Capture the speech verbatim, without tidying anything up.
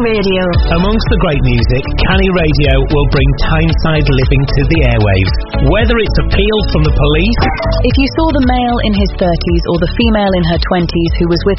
Radio. Amongst the great music, Canny Radio will bring Tyneside living to the airwaves. Whether it's appeals from the police... If you saw the male in his thirties or the female in her twenties who was with